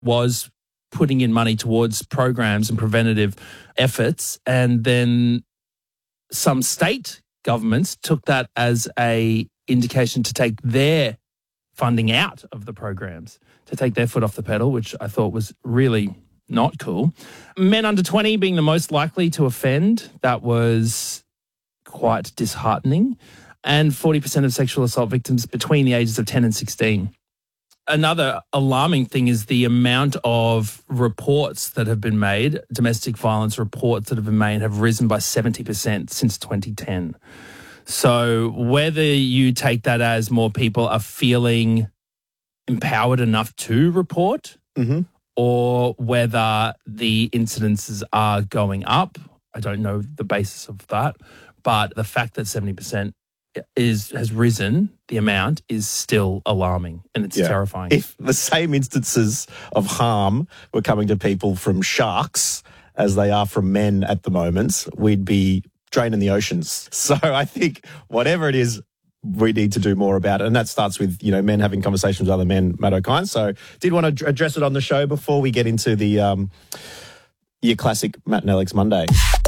was putting in money towards programs and preventative efforts. And then some state governments took that as a indication to take their funding out of the programs, to take their foot off the pedal, which I thought was really not cool. Men under 20 being the most likely to offend, that was quite disheartening. And 40% of sexual assault victims between the ages of 10 and 16. Another alarming thing is the amount of reports that have been made, domestic violence reports that have been made have risen by 70% since 2010. So whether you take that as more people are feeling empowered enough to report or whether the incidences are going up, I don't know the basis of that. But the fact that 70% has risen, the amount is still alarming and it's terrifying. If the same instances of harm were coming to people from sharks as they are from men at the moment, we'd be draining the oceans. So I think whatever it is, we need to do more about it. And that starts with, men having conversations with other men, Matt O'Kine. So did want to address it on the show before we get into the your classic Matt and Alex Monday.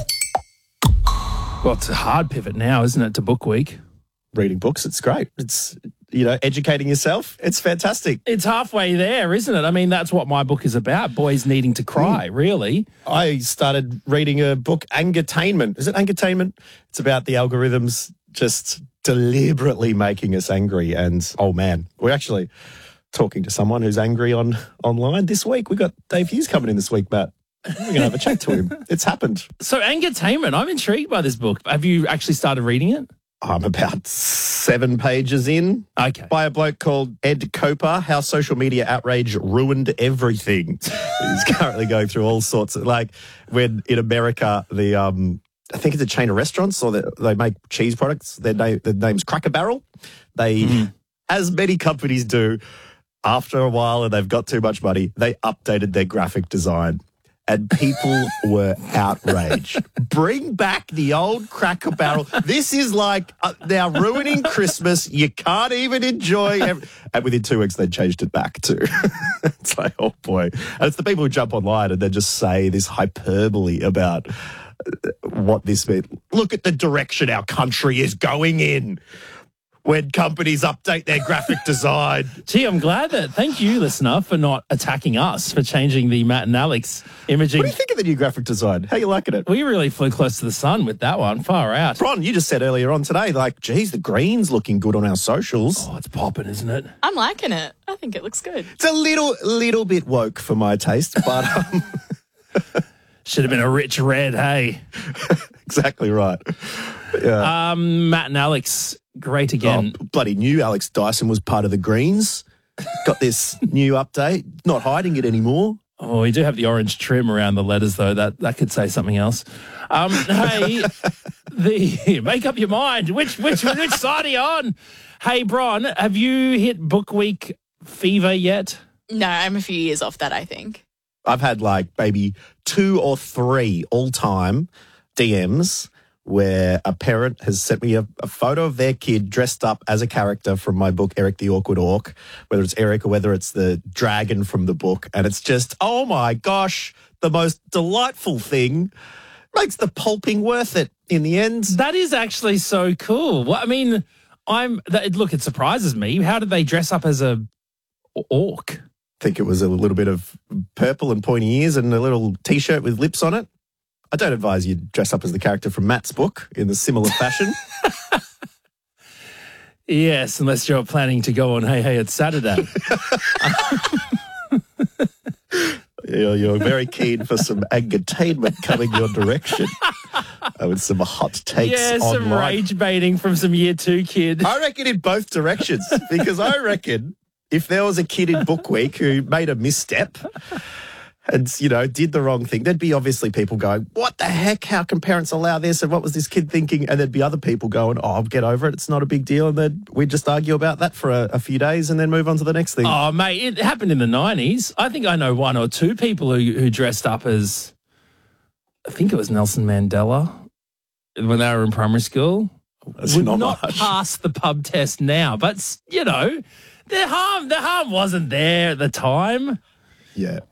Well, it's a hard pivot now, isn't it, to book week? Reading books, it's great. It's, educating yourself. It's fantastic. It's halfway there, isn't it? I mean, that's what my book is about, boys needing to cry, really. I started reading a book, Angertainment. Is it Angertainment? It's about the algorithms just deliberately making us angry. And, oh, man, we're actually talking to someone who's angry online this week. We've got Dave Hughes coming in this week, Matt. We're going to have a chat to him. It's happened. So Angertainment, I'm intrigued by this book. Have you actually started reading it? I'm about 7 pages in. Okay. By a bloke called Ed Coper, How Social Media Outrage Ruined Everything. He's currently going through all sorts of, when in America, I think it's a chain of restaurants or they make cheese products. Their name's Cracker Barrel. They, as many companies do, after a while and they've got too much money, they updated their graphic design. And people were outraged. Bring back the old Cracker Barrel. This is now ruining Christmas. You can't even enjoy And within 2 weeks, they changed it back too. It's like, oh boy. And it's the people who jump online and then just say this hyperbole about what this means. Look at the direction our country is going in when companies update their graphic design. Gee, I'm glad thank you, listener, for not attacking us for changing the Matt and Alex imaging. What do you think of the new graphic design? How are you liking it? We really flew close to the sun with that one. Far out. Bron, you just said earlier on today, geez, the green's looking good on our socials. Oh, it's popping, isn't it? I'm liking it. I think it looks good. It's a little bit woke for my taste, but... Should have been a rich red, hey? Exactly right. Yeah. Matt and Alex, great again. Oh, bloody new Alex Dyson was part of the Greens. Got this new update. Not hiding it anymore. Oh, we do have the orange trim around the letters, though. That could say something else. Hey, make up your mind. Which side are you on? Hey, Bron, have you hit book week fever yet? No, I'm a few years off that, I think. I've had maybe 2 or 3 all-time DMs where a parent has sent me a photo of their kid dressed up as a character from my book, Eric the Awkward Orc, whether it's Eric or whether it's the dragon from the book. And it's just, oh my gosh, the most delightful thing. Makes the pulping worth it in the end. That is actually so cool. Well, I mean, look, it surprises me. How did they dress up as a orc? I think it was a little bit of purple and pointy ears and a little T-shirt with lips on it. I don't advise you dress up as the character from Matt's book in the similar fashion. Yes, unless you're planning to go on Hey, It's Saturday. You're very keen for some entertainment coming your direction. With some hot takes online. Yeah, some rage baiting from some year 2 kid. I reckon in both directions, because I reckon if there was a kid in book week who made a misstep and, did the wrong thing, there'd be obviously people going, what the heck? How can parents allow this? And what was this kid thinking? And there'd be other people going, oh, I'll get over it. It's not a big deal. And then we'd just argue about that for a few days and then move on to the next thing. Oh, mate, it happened in the 90s. I think I know 1 or 2 people who dressed up as, I think it was Nelson Mandela when they were in primary school. That's would not not much. pass the pub test now. But, the harm wasn't there at the time. Yeah.